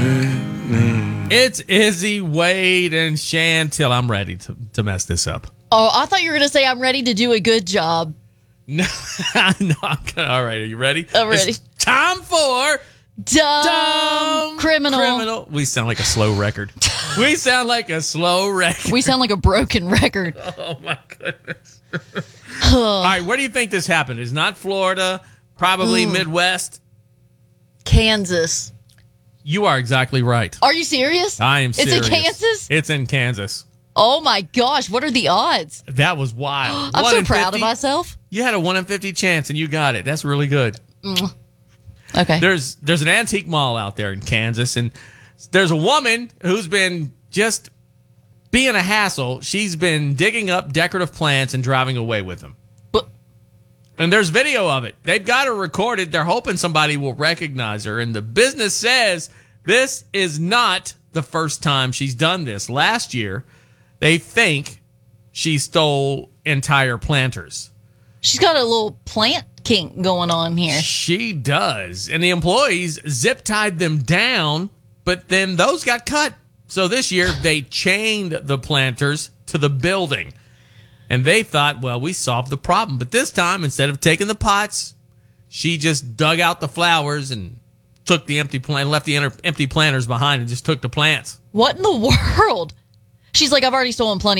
It's Izzy, Wade, and Chantel. I'm ready to mess this up. Oh, I thought you were going to say I'm ready to do a good job. No, no, all right. Are you ready? I'm ready. It's time for Dumb criminal. We sound like a slow record. We sound like a slow record. We sound like a broken record. Oh, my goodness. All right, where do you think this happened? It's not Florida, probably Midwest. Kansas. You are exactly right. Are you serious? I am serious. It's in Kansas? It's in Kansas. Oh, my gosh. What are the odds? That was wild. I'm 1 so in proud 50? of myself. You had a 1 in 50 chance, and you got it. That's really good. Okay. There's an antique mall out there in Kansas, and there's a woman who's been just being a hassle. She's been digging up decorative plants and driving away with them. But, and there's video of it. They've got her recorded. They're hoping somebody will recognize her. And the business says this is not the first time she's done this. Last year, they think she stole entire planters. she's got a little plant kink going on here. She does. And the employees zip-tied them down, but then those got cut. So this year, they chained the planters to the building. And they thought, well, we solved the problem. But this time, instead of taking the pots, she just dug out the flowers and took the empty plant, left the empty planters behind and just took the plants. What in the world? She's like, I've already stolen plenty